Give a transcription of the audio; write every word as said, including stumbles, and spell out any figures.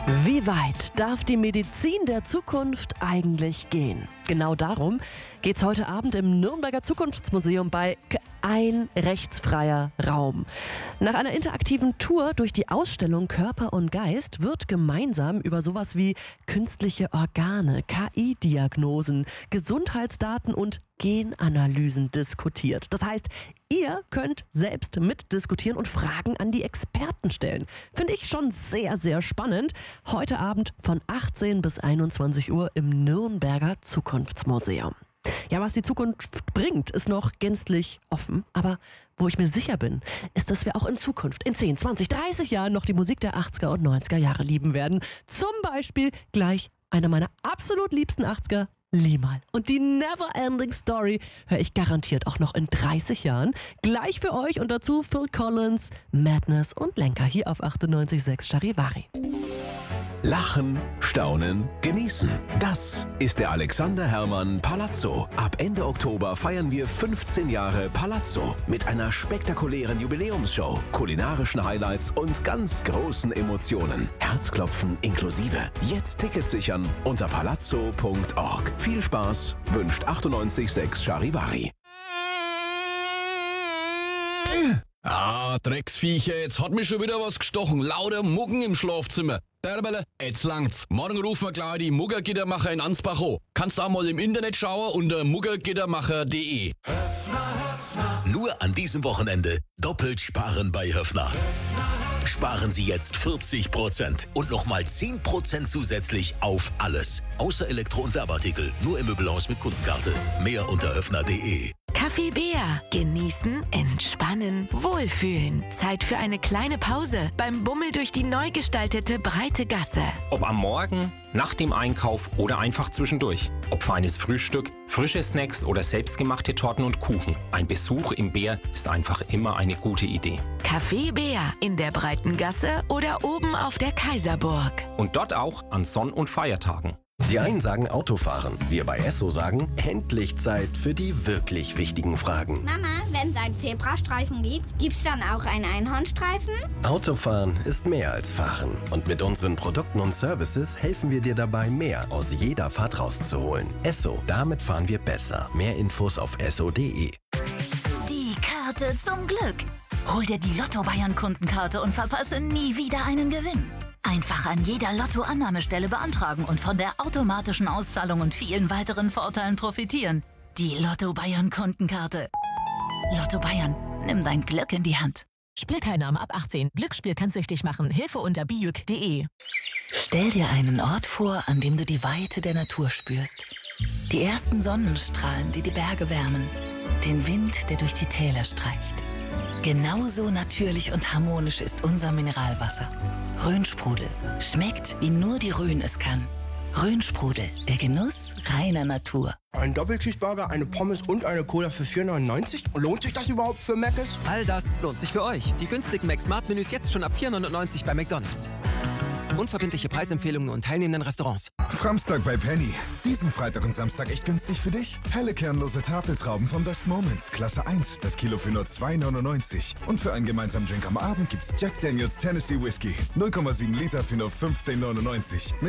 Wie weit darf die Medizin der Zukunft eigentlich gehen? Genau darum geht's heute Abend im Nürnberger Zukunftsmuseum bei Ein rechtsfreier Raum. Nach einer interaktiven Tour durch die Ausstellung Körper und Geist wird gemeinsam über sowas wie künstliche Organe, K I-Diagnosen, Gesundheitsdaten und Genanalysen diskutiert. Das heißt, ihr könnt selbst mitdiskutieren und Fragen an die Experten stellen. Finde ich schon sehr, sehr spannend. Heute Abend von achtzehn bis einundzwanzig Uhr im Nürnberger Zukunftsmuseum. Ja, was die Zukunft bringt, ist noch gänzlich offen. Aber wo ich mir sicher bin, ist, dass wir auch in Zukunft, in zehn, zwanzig, dreißig Jahren noch die Musik der achtziger und neunziger Jahre lieben werden. Zum Beispiel gleich eine meiner absolut liebsten achtziger, Limahl. Und die Neverending Story höre ich garantiert auch noch in dreißig Jahren. Gleich für euch und dazu Phil Collins, Madness und Lenker hier auf achtundneunzig Komma sechs Charivari. Lachen, staunen, genießen. Das ist der Alexander Herrmann Palazzo. Ab Ende Oktober feiern wir fünfzehn Jahre Palazzo mit einer spektakulären Jubiläumsshow, kulinarischen Highlights und ganz großen Emotionen. Herzklopfen inklusive. Jetzt Tickets sichern unter palazzo punkt org. Viel Spaß wünscht achtundneunzig Komma sechs Charivari. Ah, Drecksviecher, jetzt hat mich schon wieder was gestochen. Lauter Muggen im Schlafzimmer. Derbele, jetzt langt's. Morgen rufen wir gleich die Muggergittermacher in Ansbach an. Kannst auch mal im Internet schauen unter muggergittermacher punkt de. Nur an diesem Wochenende doppelt sparen bei Höffner. Sparen Sie jetzt vierzig Prozent und nochmal zehn Prozent zusätzlich auf alles. Außer Elektro- und Werbeartikel. Nur im Möbelhaus mit Kundenkarte. Mehr unter höffner punkt de. Kaffee Bär. Genießen, entspannen, wohlfühlen. Zeit für eine kleine Pause beim Bummel durch die neu gestaltete breite Gasse. Ob am Morgen, nach dem Einkauf oder einfach zwischendurch. Ob feines Frühstück, frische Snacks oder selbstgemachte Torten und Kuchen. Ein Besuch im Bär ist einfach immer eine gute Idee. Kaffee Bär in der breiten Gasse oder oben auf der Kaiserburg. Und dort auch an Sonn- und Feiertagen. Die einen sagen Autofahren, wir bei Esso sagen, endlich Zeit für die wirklich wichtigen Fragen. Mama, wenn es einen Zebrastreifen gibt, gibt's dann auch einen Einhornstreifen? Autofahren ist mehr als Fahren. Und mit unseren Produkten und Services helfen wir dir dabei, mehr aus jeder Fahrt rauszuholen. Esso, damit fahren wir besser. Mehr Infos auf esso punkt de. Die Karte zum Glück. Hol dir die Lotto Bayern Kundenkarte und verpasse nie wieder einen Gewinn. Einfach an jeder Lotto-Annahmestelle beantragen und von der automatischen Auszahlung und vielen weiteren Vorteilen profitieren. Die Lotto Bayern Kundenkarte. Lotto Bayern, nimm dein Glück in die Hand. Spielteilnahme ab achtzehn. Glücksspiel kann süchtig machen. Hilfe unter bijuk punkt de. Stell dir einen Ort vor, an dem du die Weite der Natur spürst. Die ersten Sonnenstrahlen, die die Berge wärmen. Den Wind, der durch die Täler streicht. Genauso natürlich und harmonisch ist unser Mineralwasser. Rhönsprudel. Schmeckt, wie nur die Rhön es kann. Rhönsprudel, der Genuss reiner Natur. Ein Doppelcheeseburger, eine Pommes und eine Cola für vier neunundneunzig? Lohnt sich das überhaupt für Mc's? All das lohnt sich für euch. Die günstigen Mac-Smart-Menüs jetzt schon ab vier neunundneunzig bei McDonald's. Unverbindliche Preisempfehlungen und teilnehmenden Restaurants. Framstag bei Penny. Diesen Freitag und Samstag echt günstig für dich. Helle kernlose Tafeltrauben von Best Moments. Klasse eins. Das Kilo für nur zwei neunundneunzig. Und für einen gemeinsamen Drink am Abend gibt's Jack Daniels Tennessee Whiskey. null Komma sieben Liter für nur fünfzehn neunundneunzig.